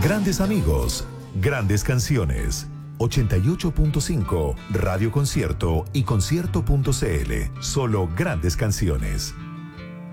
Grandes amigos, grandes canciones. 88.5 Radio Concierto y concierto.cl. Solo grandes canciones.